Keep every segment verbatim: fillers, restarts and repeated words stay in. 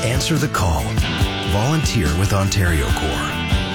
Answer the call. Volunteer with Ontario Corps.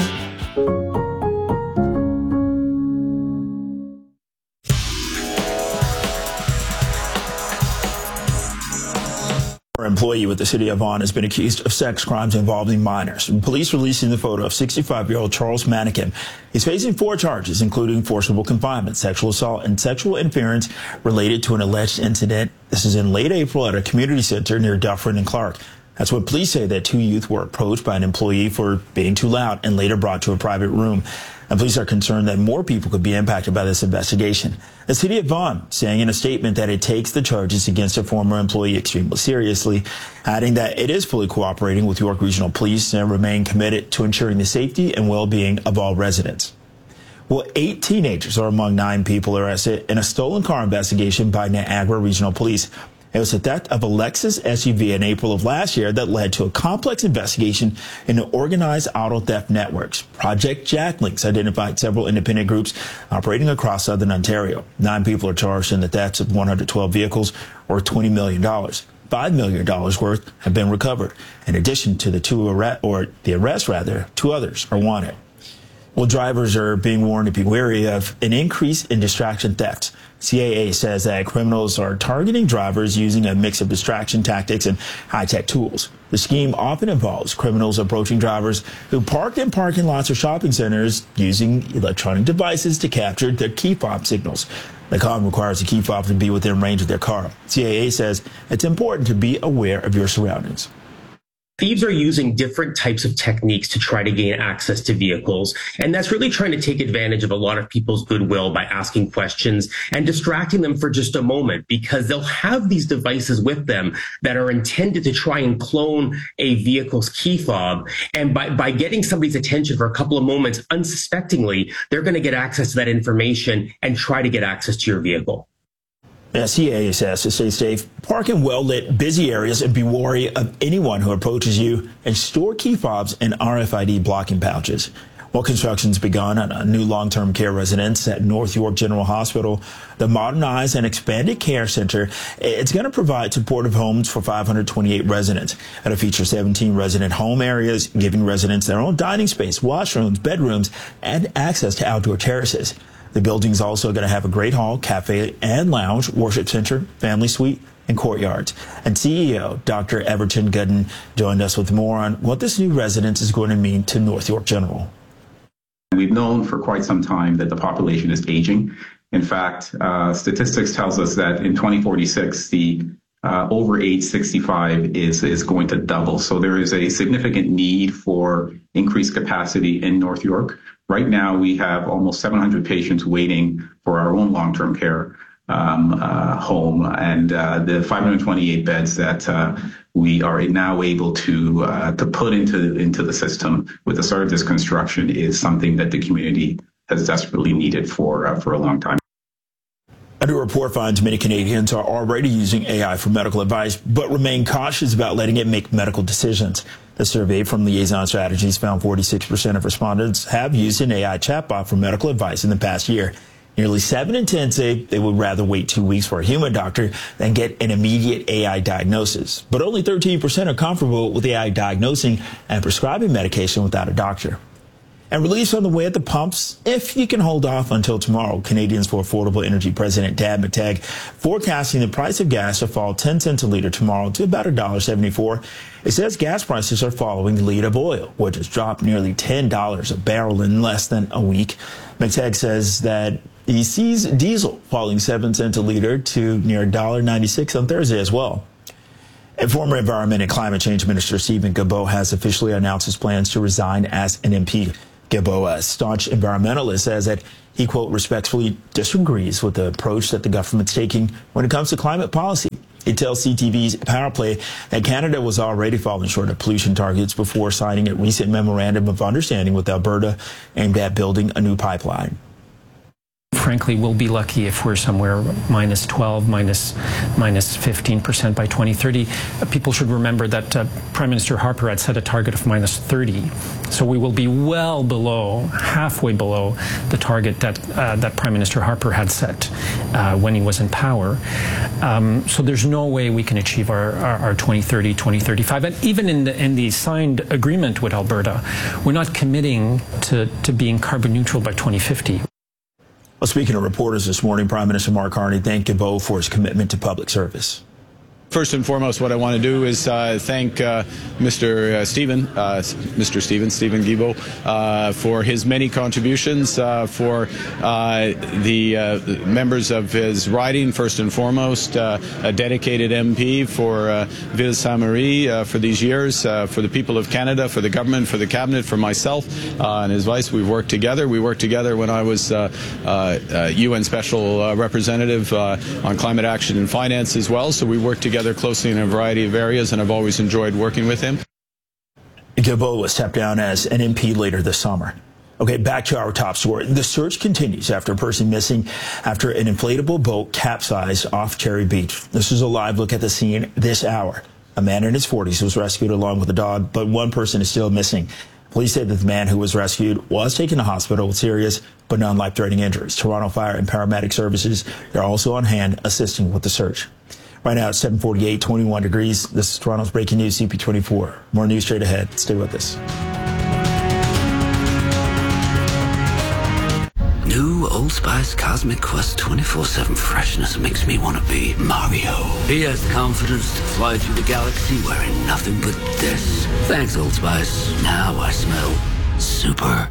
An employee with the city of Vaughan has been accused of sex crimes involving minors. Police releasing the photo of sixty-five-year-old Charles Manikin. He's facing four charges, including forcible confinement, sexual assault, and sexual interference related to an alleged incident. This is in late April at a community center near Dufferin and Clark. That's what police say that two youth were approached by an employee for being too loud and later brought to a private room. And police are concerned that more people could be impacted by this investigation. The city of Vaughan saying in a statement that it takes the charges against a former employee extremely seriously, adding that it is fully cooperating with York Regional Police and remain committed to ensuring the safety and well-being of all residents. Well, eight teenagers are among nine people arrested in a stolen car investigation by Niagara Regional Police. It was the theft of a Lexus S U V in April of last year that led to a complex investigation into organized auto theft networks. Project Jacklinks identified several independent groups operating across southern Ontario. Nine people are charged in the thefts of one hundred twelve vehicles worth twenty million dollars. five million dollars worth have been recovered. In addition to the two arrest, or the arrest rather, two others are wanted. Well, drivers are being warned to be wary of an increase in distraction thefts. C A A says that criminals are targeting drivers using a mix of distraction tactics and high-tech tools. The scheme often involves criminals approaching drivers who parked in parking lots or shopping centers using electronic devices to capture their key fob signals. The con requires the key fob to be within range of their car. C A A says it's important to be aware of your surroundings. Thieves are using different types of techniques to try to gain access to vehicles, and that's really trying to take advantage of a lot of people's goodwill by asking questions and distracting them for just a moment, because they'll have these devices with them that are intended to try and clone a vehicle's key fob, and by, by getting somebody's attention for a couple of moments, unsuspectingly, they're going to get access to that information and try to get access to your vehicle. Yeah, C A A says to stay safe, park in well-lit, busy areas and be wary of anyone who approaches you, and store key fobs in R F I D blocking pouches. Well, construction's begun on a new long-term care residence at North York General Hospital. The modernized and expanded care center, it's going to provide supportive homes for five hundred twenty-eight residents. It'll feature seventeen resident home areas, giving residents their own dining space, washrooms, bedrooms, and access to outdoor terraces. The building's also going to have a great hall, cafe and lounge, worship center, family suite, and courtyards. And C E O Doctor Everton Gooden joined us with more on what this new residence is going to mean to North York General. We've known for quite some time that the population is aging. In fact, uh, statistics tells us that in twenty forty-six, the uh, over age sixty-five is, is going to double. So there is a significant need for increased capacity in North York. Right now, we have almost seven hundred patients waiting for our own long-term care um, uh, home, and uh, the five hundred twenty-eight beds that uh, we are now able to uh, to put into into the system with the start of this construction is something that the community has desperately needed for uh, for a long time. A new report finds many Canadians are already using A I for medical advice, but remain cautious about letting it make medical decisions. The survey from Liaison Strategies found forty-six percent of respondents have used an A I chatbot for medical advice in the past year. Nearly seven in ten say they would rather wait two weeks for a human doctor than get an immediate A I diagnosis. But only thirteen percent are comfortable with A I diagnosing and prescribing medication without a doctor. And relief's on the way at the pumps if you can hold off until tomorrow. Canadians for Affordable Energy President Dan McTeague forecasting the price of gas to fall ten cents a liter tomorrow to about one dollar seventy-four. It says gas prices are following the lead of oil, which has dropped nearly ten dollars a barrel in less than a week. McTeague says that he sees diesel falling seven cents a liter to near one dollar ninety-six on Thursday as well. And former Environment and Climate Change Minister Steven Guilbeault has officially announced his plans to resign as an M P. Guilbeault, a staunch environmentalist, says that he, quote, respectfully disagrees with the approach that the government's taking when it comes to climate policy. He tells C T V's Power Play that Canada was already falling short of pollution targets before signing a recent memorandum of understanding with Alberta aimed at building a new pipeline. frankly, we'll be lucky if we're somewhere minus twelve, minus, minus fifteen percent by twenty thirty. Uh, people should remember that uh, Prime Minister Harper had set a target of minus thirty. So we will be well below, halfway below the target that uh, that Prime Minister Harper had set uh, when he was in power. Um, so there's no way we can achieve our, our, our twenty thirty, twenty thirty-five. And even in the, in the signed agreement with Alberta, we're not committing to, to being carbon neutral by twenty fifty. Well, speaking of reporters this morning, Prime Minister Mark Carney thanked Guilbeault for his commitment to public service. First and foremost, what I want to do is uh, thank uh, Mister Uh, Stephen, uh, Mister Stephen, Stephen Guilbeault, uh, for his many contributions, uh, for uh, the uh, members of his riding, first and foremost, uh, a dedicated M P for uh, Ville Sainte-Marie uh, for these years, uh, for the people of Canada, for the government, for the cabinet, for myself uh, and his vice. We've worked together. We worked together when I was uh, uh, uh, U N Special uh, Representative uh, on climate action and finance as well. So we worked together closely in a variety of areas, and I've always enjoyed working with him. Guilbeault will step down as an M P later this summer. Okay, back to our top story. The search continues after a person missing after an inflatable boat capsized off Cherry Beach. This is a live look at the scene this hour. A man in his forties was rescued along with a dog, but one person is still missing. Police say that the man who was rescued was taken to hospital with serious but non-life-threatening injuries. Toronto Fire and Paramedic Services are also on hand assisting with the search. Right now it's seven forty-eight, twenty-one degrees. This is Toronto's Breaking News, C P twenty-four. More news straight ahead. Stay with us. New Old Spice Cosmic Quest twenty-four seven freshness makes me want to be Mario. He has the confidence to fly through the galaxy wearing nothing but this. Thanks, Old Spice. Now I smell super.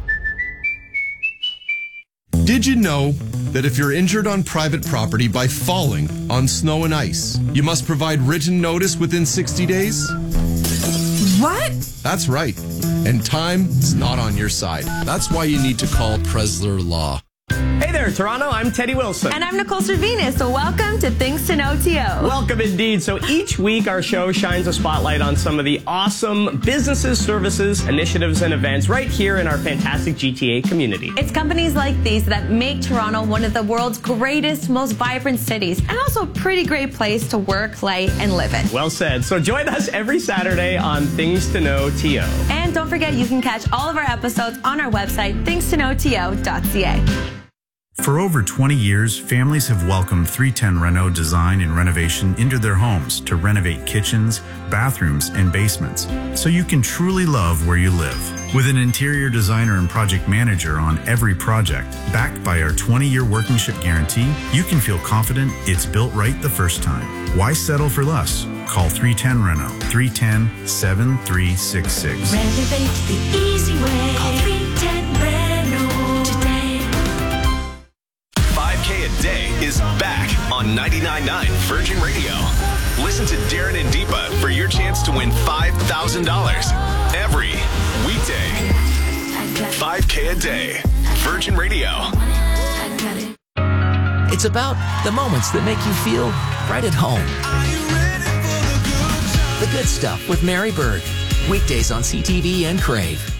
Did you know that if you're injured on private property by falling on snow and ice, you must provide written notice within sixty days? What? That's right. And time is not on your side. That's why you need to call Presler Law. Hey there, Toronto. I'm Teddy Wilson. And I'm Nicole Servinas, so welcome to Things to Know T O. Welcome indeed. So each week our show shines a spotlight on some of the awesome businesses, services, initiatives, and events right here in our fantastic G T A community. It's companies like these that make Toronto one of the world's greatest, most vibrant cities, and also a pretty great place to work, play, and live in. Well said. So join us every Saturday on Things to Know T O. And don't forget, you can catch all of our episodes on our website, things to know T O dot C A. For over twenty years, families have welcomed three ten Renault Design and Renovation into their homes to renovate kitchens, bathrooms, and basements, so you can truly love where you live. With an interior designer and project manager on every project, backed by our twenty-year workmanship guarantee, you can feel confident it's built right the first time. Why settle for less? Call three ten Renault, three one zero, seven three six six. Renovate the easy way. Call three ten Renault today. five K a day is back on ninety-nine point nine Virgin Radio. Listen to Darren and Deepa for your chance to win five thousand dollars every weekday. five K a day. Virgin Radio. It's about the moments that make you feel right at home. The Good Stuff with Mary Berg. Weekdays on C T V and Crave.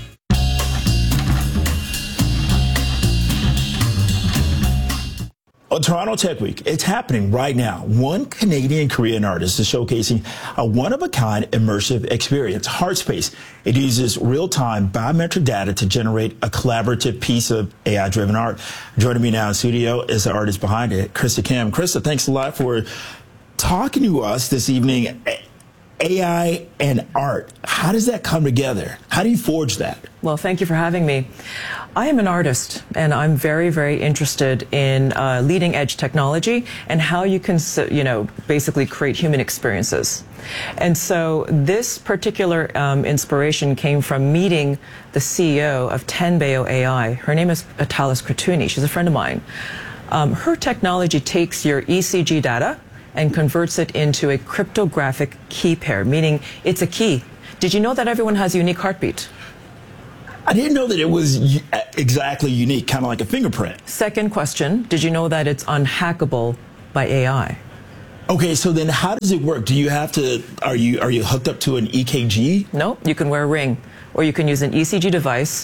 On Toronto Tech Week, it's happening right now. One Canadian-Korean artist is showcasing a one-of-a-kind immersive experience, HeartSpace. It uses real-time biometric data to generate a collaborative piece of A I-driven art. Joining me now in studio is the artist behind it, Krista Kim. Krista, thanks a lot for talking to us this evening. A I and art, how does that come together? How do you forge that? Well, thank you for having me. I am an artist, and I'm very, very interested in uh, leading edge technology and how you can, you know, basically create human experiences. And so this particular um, inspiration came from meeting the C E O of Tenbeo A I. Her name is Atalis Kratuni. She's a friend of mine. Um, her technology takes your E C G data and converts it into a cryptographic key pair, meaning it's a key. Did you know that everyone has a unique heartbeat? I didn't know that it was exactly unique, kind of like a fingerprint. Second question, did you know that it's unhackable by A I? Okay, so then how does it work? Do you have to, are you, are you hooked up to an E K G? No, you can wear a ring, or you can use an E C G device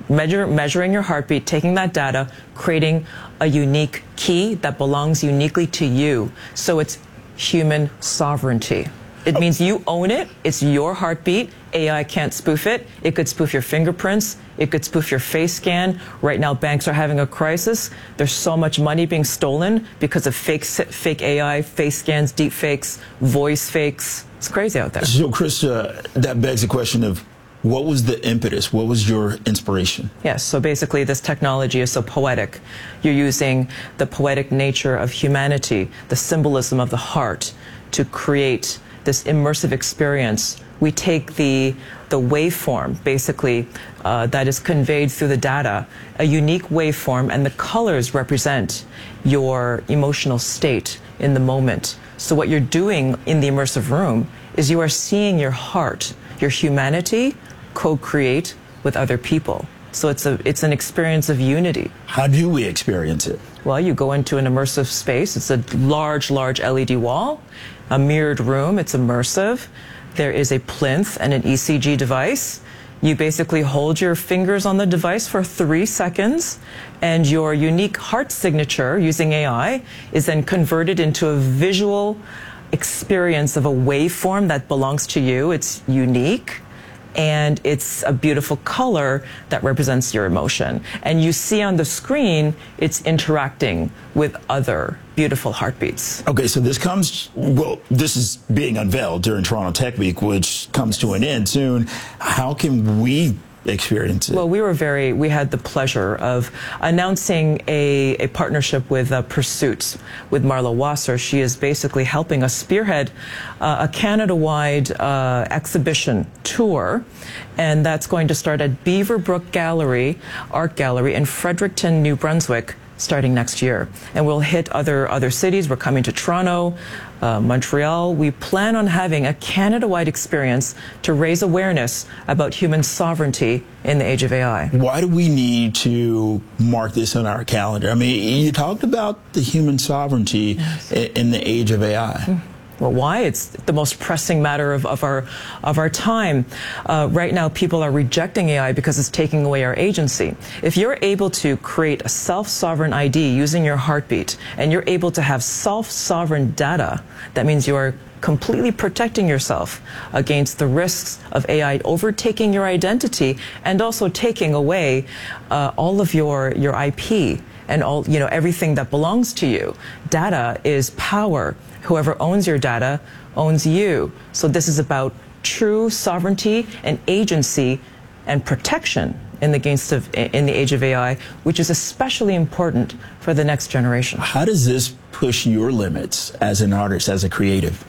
measure, measuring your heartbeat, taking that data, creating a unique key that belongs uniquely to you. So it's human sovereignty. It means you own it. It's your heartbeat. A I can't spoof it. It could spoof your fingerprints. It could spoof your face scan. Right now, banks are having a crisis. There's so much money being stolen because of fake, fake A I, face scans, deep fakes, voice fakes. It's crazy out there. So, Chris, uh, that begs the question of, what was the impetus? What was your inspiration? Yes, so basically this technology is so poetic. You're using the poetic nature of humanity, the symbolism of the heart, to create this immersive experience. We take the, the waveform, basically, uh, that is conveyed through the data, a unique waveform, and the colors represent your emotional state in the moment. So what you're doing in the immersive room is you are seeing your heart, your humanity, co-create with other people. So it's a it's an experience of unity. How do we experience it? Well, you go into an immersive space. It's a large, large L E D wall, a mirrored room. It's immersive. There is a plinth and an E C G device. You basically hold your fingers on the device for three seconds, and your unique heart signature using A I is then converted into a visual experience of a waveform that belongs to you. It's unique. And it's a beautiful color that represents your emotion. And you see on the screen, it's interacting with other beautiful heartbeats. Okay, so this comes, well, this is being unveiled during Toronto Tech Week, which comes to an end soon. How can we experience it? Well, we were very, we had the pleasure of announcing a, a partnership with uh, Pursuit, with Marla Wasser. She is basically helping us spearhead uh, a Canada-wide uh, exhibition tour, and that's going to start at Beaverbrook Gallery, Art Gallery in Fredericton, New Brunswick, starting next year. And we'll hit other other cities. We're coming to Toronto, uh, Montreal. We plan on having a Canada-wide experience to raise awareness about human sovereignty in the age of A I. Why do we need to mark this on our calendar? I mean, you talked about the human sovereignty yes. in the age of A I. Mm. Well, why? It's the most pressing matter of, of our of our time. Uh, right now, people are rejecting A I because it's taking away our agency. If you're able to create a self-sovereign I D using your heartbeat, and you're able to have self-sovereign data, that means you are completely protecting yourself against the risks of A I overtaking your identity and also taking away uh, all of your your I P and all, you know, everything that belongs to you. Data is power. Whoever owns your data owns you. So this is about true sovereignty and agency and protection in the against of in the age of A I, which is especially important for the next generation. How does this push your limits as an artist, as a creative?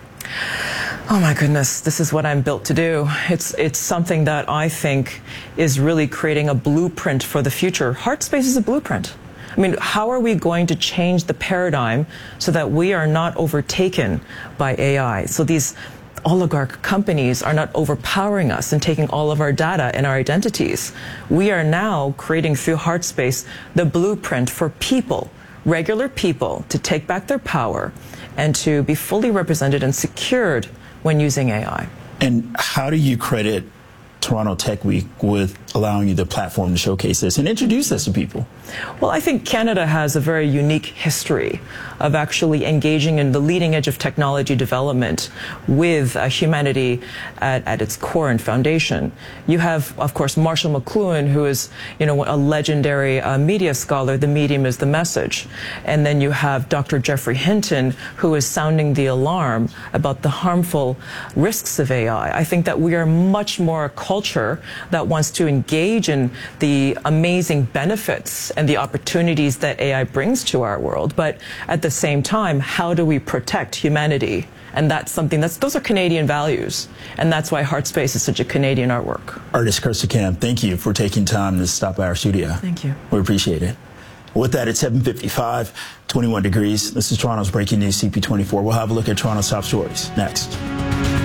Oh my goodness, this is what I'm built to do. It's it's something that I think is really creating a blueprint for the future. HeartSpace is a blueprint. I mean, how are we going to change the paradigm so that we are not overtaken by A I? So these oligarch companies are not overpowering us and taking all of our data and our identities. We are now creating through HeartSpace the blueprint for people, regular people, to take back their power and to be fully represented and secured when using A I. And how do you credit Toronto Tech Week with allowing you the platform to showcase this and introduce this to people? Well, I think Canada has a very unique history of actually engaging in the leading edge of technology development with uh, humanity at, at its core and foundation. You have, of course, Marshall McLuhan, who is, you know, a legendary uh, media scholar. The medium is the message. And then you have Doctor Geoffrey Hinton, who is sounding the alarm about the harmful risks of A I. I think that we are much more a culture that wants to engage in the amazing benefits and the opportunities that A I brings to our world. But at the same time, how do we protect humanity? And that's something that's, those are Canadian values. And that's why HeartSpace is such a Canadian artwork. Artist Krista Kam, thank you for taking time to stop by our studio. Thank you. We appreciate it. With that, it's seven fifty-five, twenty-one degrees. This is Toronto's Breaking News C P twenty-four. We'll have a look at Toronto's top stories next.